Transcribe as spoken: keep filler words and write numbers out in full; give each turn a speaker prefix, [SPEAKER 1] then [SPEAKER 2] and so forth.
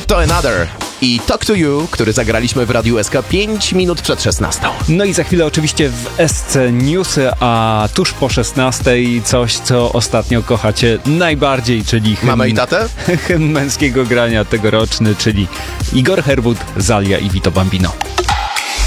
[SPEAKER 1] to Another i Talk to You, który zagraliśmy w Radiu S K pięć minut przed szesnastą.
[SPEAKER 2] No i za chwilę oczywiście w S C Newsy, a tuż po szesnastej coś, co ostatnio kochacie najbardziej, czyli hymn,
[SPEAKER 1] Mamę i tatę?
[SPEAKER 2] hymn męskiego grania tegoroczny, czyli Igor Herwód, Zalia i Vito Bambino.